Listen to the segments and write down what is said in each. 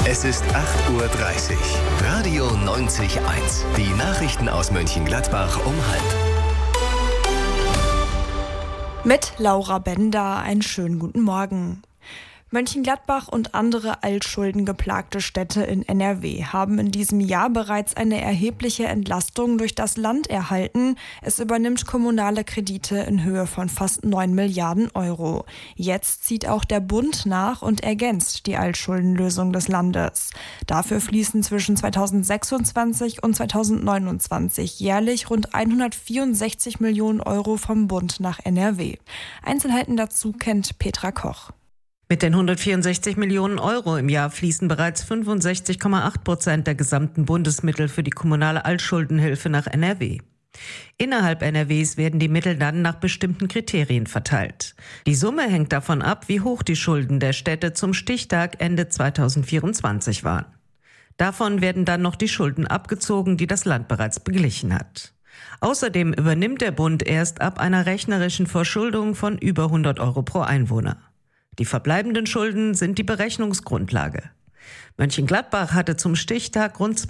Es ist 8:30 Uhr. Radio 90.1. Die Nachrichten aus Mönchengladbach um 12:30. Mit Laura Bender einen schönen guten Morgen. Mönchengladbach und andere altschuldengeplagte Städte in NRW haben in diesem Jahr bereits eine erhebliche Entlastung durch das Land erhalten. Es übernimmt kommunale Kredite in Höhe von fast 9 Milliarden Euro. Jetzt zieht auch der Bund nach und ergänzt die Altschuldenlösung des Landes. Dafür fließen zwischen 2026 und 2029 jährlich rund 164 Millionen Euro vom Bund nach NRW. Einzelheiten dazu kennt Petra Koch. Mit den 164 Millionen Euro im Jahr fließen bereits 65,8% der gesamten Bundesmittel für die kommunale Altschuldenhilfe nach NRW. Innerhalb NRWs werden die Mittel dann nach bestimmten Kriterien verteilt. Die Summe hängt davon ab, wie hoch die Schulden der Städte zum Stichtag Ende 2024 waren. Davon werden dann noch die Schulden abgezogen, die das Land bereits beglichen hat. Außerdem übernimmt der Bund erst ab einer rechnerischen Verschuldung von über 100 Euro pro Einwohner. Die verbleibenden Schulden sind die Berechnungsgrundlage. Mönchengladbach hatte zum Stichtag rund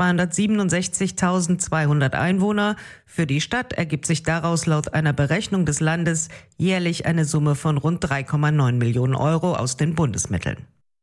267.200 Einwohner. Für die Stadt ergibt sich daraus laut einer Berechnung des Landes jährlich eine Summe von rund 3,9 Millionen Euro aus den Bundesmitteln.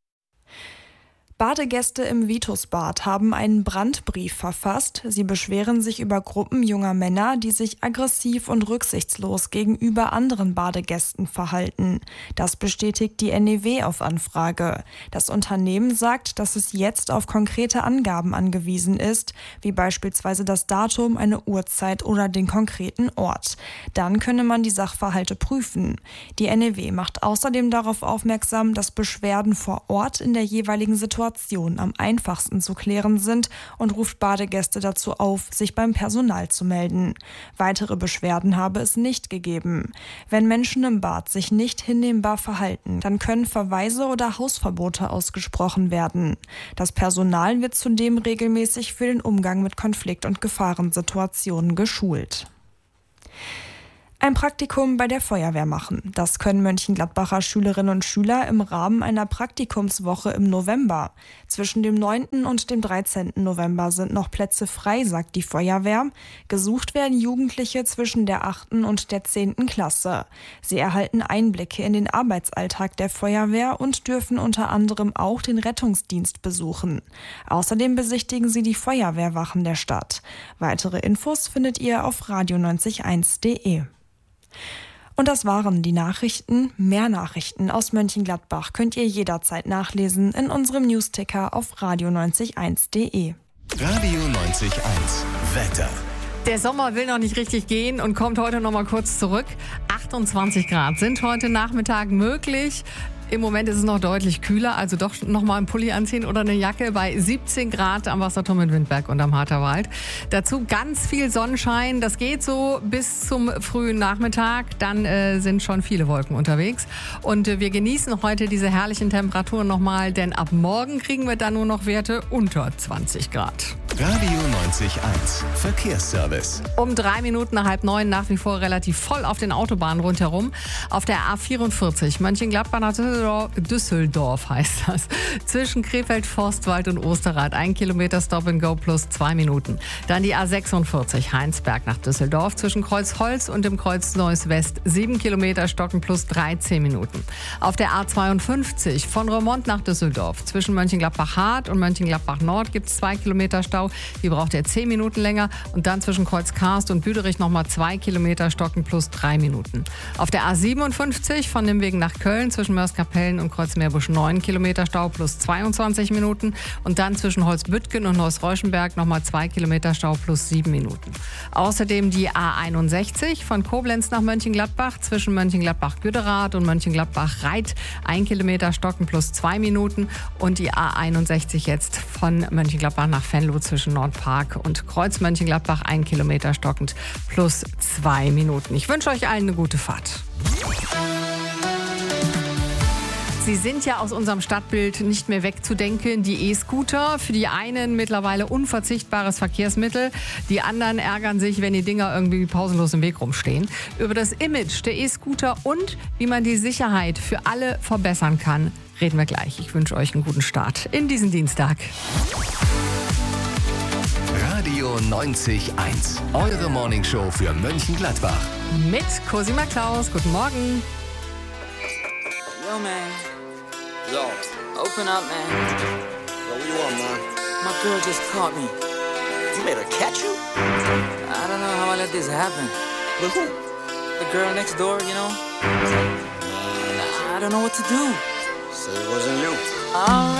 Badegäste im Vitusbad haben einen Brandbrief verfasst. Sie beschweren sich über Gruppen junger Männer, die sich aggressiv und rücksichtslos gegenüber anderen Badegästen verhalten. Das bestätigt die NEW auf Anfrage. Das Unternehmen sagt, dass es jetzt auf konkrete Angaben angewiesen ist, wie beispielsweise das Datum, eine Uhrzeit oder den konkreten Ort. Dann könne man die Sachverhalte prüfen. Die NEW macht außerdem darauf aufmerksam, dass Beschwerden vor Ort in der jeweiligen Situation am einfachsten zu klären sind und ruft Badegäste dazu auf, sich beim Personal zu melden. Weitere Beschwerden habe es nicht gegeben. Wenn Menschen im Bad sich nicht hinnehmbar verhalten, dann können Verweise oder Hausverbote ausgesprochen werden. Das Personal wird zudem regelmäßig für den Umgang mit Konflikt- und Gefahrensituationen geschult. Ein Praktikum bei der Feuerwehr machen. Das können Mönchengladbacher Schülerinnen und Schüler im Rahmen einer Praktikumswoche im November. Zwischen dem 9. und dem 13. November sind noch Plätze frei, sagt die Feuerwehr. Gesucht werden Jugendliche zwischen der 8. und der 10. Klasse. Sie erhalten Einblicke in den Arbeitsalltag der Feuerwehr und dürfen unter anderem auch den Rettungsdienst besuchen. Außerdem besichtigen sie die Feuerwehrwachen der Stadt. Weitere Infos findet ihr auf radio90.1.de. Und das waren die Nachrichten. Mehr Nachrichten aus Mönchengladbach könnt ihr jederzeit nachlesen in unserem Newsticker auf radio90.1.de. Radio 90.1 Wetter. Der Sommer will noch nicht richtig gehen und kommt heute noch mal kurz zurück. 28 Grad sind heute Nachmittag möglich. Im Moment ist es noch deutlich kühler, also doch noch mal einen Pulli anziehen oder eine Jacke bei 17 Grad am Wasserturm in Windberg und am Harterwald. Dazu ganz viel Sonnenschein, das geht so bis zum frühen Nachmittag, dann sind schon viele Wolken unterwegs. Und wir genießen heute diese herrlichen Temperaturen nochmal, denn ab morgen kriegen wir dann nur noch Werte unter 20 Grad. Radio 90.1 Verkehrsservice. Um 3 Minuten nach 8:30 nach wie vor relativ voll auf den Autobahnen rundherum. Auf der A44 Mönchengladbach nach Düsseldorf heißt das. Zwischen Krefeld, Forstwald und Osterrad 1 Kilometer Stop and Go plus 2 Minuten. Dann die A46 Heinsberg nach Düsseldorf zwischen Kreuzholz und dem Kreuz Neuss West 7 Kilometer Stocken plus 13 Minuten. Auf der A52 von Remont nach Düsseldorf zwischen Mönchengladbach-Hart und Mönchengladbach-Nord gibt es 2 Kilometer Stau. Die braucht ihr 10 Minuten länger. Und dann zwischen Kreuz-Karst und Büderich nochmal 2 Kilometer Stocken plus 3 Minuten. Auf der A57 von Nimwegen nach Köln zwischen Mörskapellen und Kreuzmeerbusch 9 Kilometer Stau plus 22 Minuten. Und dann zwischen Holzbüttgen und Neuss-Reuschenberg nochmal 2 Kilometer Stau plus 7 Minuten. Außerdem die A61 von Koblenz nach Mönchengladbach zwischen Mönchengladbach-Güderath und Mönchengladbach-Reit 1 Kilometer Stocken plus 2 Minuten. Und die A61 jetzt von Mönchengladbach nach Venlo zwischen Nordpark und Kreuz Mönchengladbach 1 Kilometer stockend plus 2 Minuten. Ich wünsche euch allen eine gute Fahrt. Sie sind ja aus unserem Stadtbild nicht mehr wegzudenken. Die E-Scooter, für die einen mittlerweile unverzichtbares Verkehrsmittel. Die anderen ärgern sich, wenn die Dinger irgendwie pausenlos im Weg rumstehen. Über das Image der E-Scooter und wie man die Sicherheit für alle verbessern kann, Reden wir gleich. Ich wünsche euch einen guten Start in diesen Dienstag. Radio 90.1. Eure Morningshow für Mönchengladbach. Mit Cosima Klaus. Guten Morgen. Yo, man. Yo. Open up, man. Yo, what you want, man? My girl just caught me. You made her catch you? I don't know how I let this happen. With who? The girl next door, you know? I don't know what to do. Say it wasn't you. All